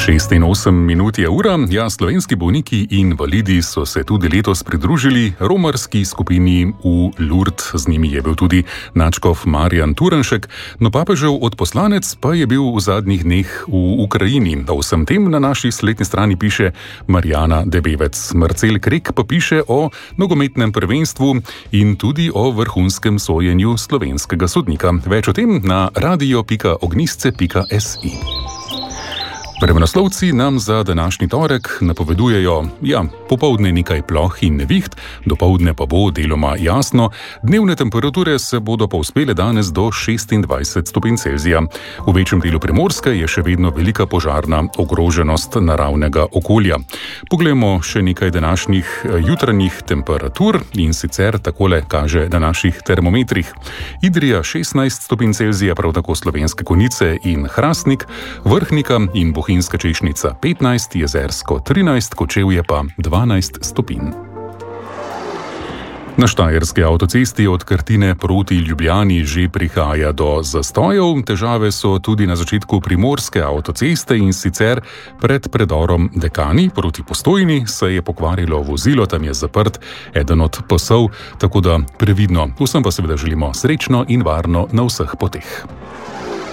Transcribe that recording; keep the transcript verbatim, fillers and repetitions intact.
šest in osem minut je ura. Ja, slovenski bolniki in invalidi so se tudi letos pridružili romarski skupini v Lourdes. Z njimi je bil tudi nadškof Marjan Turnšek. No, papežev odposlanec pa je bil v zadnjih dneh v Ukrajini. O vsem tem na naši spletni strani piše Marjana Debevec. Marcel Krek pa piše o nogometnem prvenstvu in tudi o vrhunskem sojenju slovenskega sodnika. Več o tem na radio pika ognjisce pika si. Vremenoslovci nam za današnji torek napovedujejo, ja, popoldne nekaj ploh in neviht, dopoldne pa bo deloma jasno, dnevne temperature se bodo povzpele danes do šestindvajset stopinj Celzija. V večjem delu Primorske je še vedno velika požarna ogroženost naravnega okolja. Poglejmo še nekaj današnjih jutranjih temperatur in sicer takole kaže na naših termometrih. Idrija šestnajst stopinj Celzija, prav tako Slovenske Konjice in Hrastnik, Vrhnika in Bohinjska Češnica petnajst, Jezersko trinajst, Kočevje pa dvanajst stopinj. Na štajerski avtocesti od Krtine proti Ljubljani že prihaja do zastojev. Težave so tudi na začetku Primorske avtoceste in sicer pred predorom Dekani proti Postojni se je pokvarilo vozilo, tam je zaprt eden od pasov, tako da previdno. Vsem pa seveda želimo srečno in varno na vseh poteh.